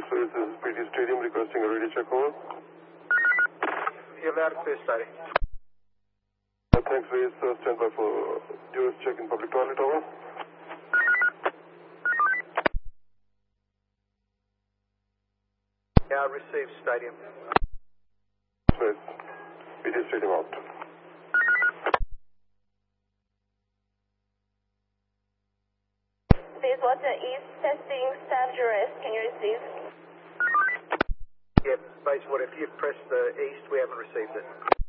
This is PT Stadium requesting a radio check over. You're loud and clear, Stadium. Thanks, Race. Stand by for US check in public toilet, over. Yeah, received, Stadium. Race. PT Stadium out. Basewater East, testing stand duress. Can you receive? Yeah, Basewater, if you've pressed the east, we haven't received it.